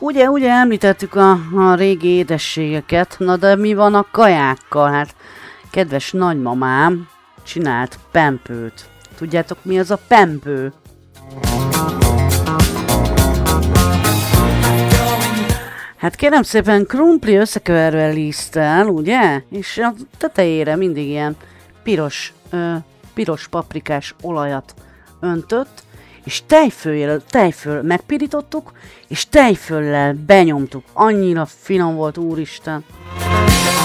Ugye említettük a régi édességeket, na de mi van a kajákkal? Hát kedves nagymamám csinált pempőt. Tudjátok mi az a pempő? Hát kérem szépen, krumpli összekeverve liszttel, ugye? És a tetejére mindig ilyen piros paprikás olajat öntött, és tejföl megpirítottuk, és tejföllel benyomtuk. Annyira finom volt, úristen!